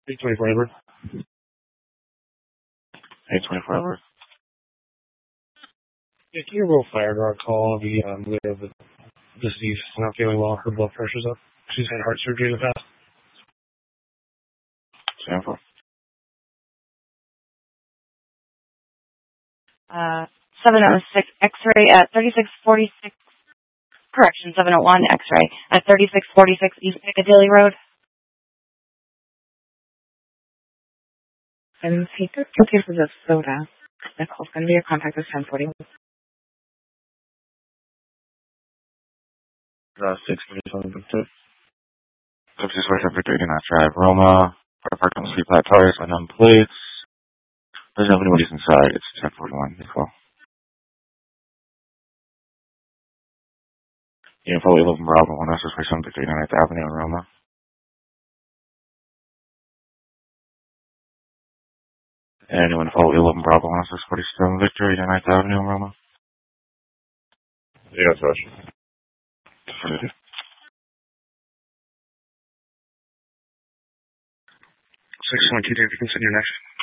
824 Edward. 824 Edward. Yeah, can you roll fire guard call the leader of the deceased not feeling well? Her blood pressure's up. She's had heart surgery in the past. Sample. 706 X-ray at 3646. Correction, 701 X-ray at 3646 East Piccadilly Road. And take a few cases of soda. That call's going to be your contact with 1040. 637 Victor. 647 Victor, 89 Drive, Roma. Park on Street Plateaus, unknown plates. There's nobody inside. It's 1041. You call. You can follow 11 Bravo 1 647 Victor, 89th Avenue in Roma. And you want to follow 11 Bravo 1 647 Victor, 89th Avenue in Roma. Yeah, touch. 612, you can send your next.